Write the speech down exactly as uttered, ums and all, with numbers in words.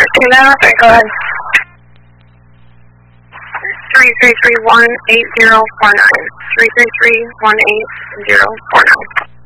two nine, okay, go ahead. Three three three one eight zero four nine. Three three three one eight zero four nine.